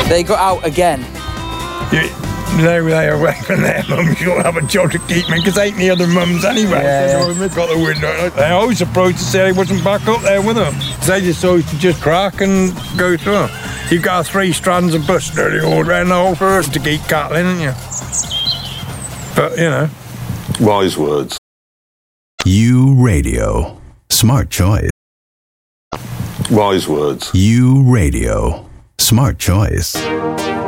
They got out again. They away from their mums. You'll have a job to keep me, because ain't the other mums anyway. Yeah. So they've got the window. They're always surprised to say he wasn't back up there with them. They just always to just crack and go through. You've got 3 strands of bus nearly all around the whole forest to keep cattle in, haven't you? But, you know. Wise words. U Radio. Smart choice. Wise words. U Radio. Smart choice.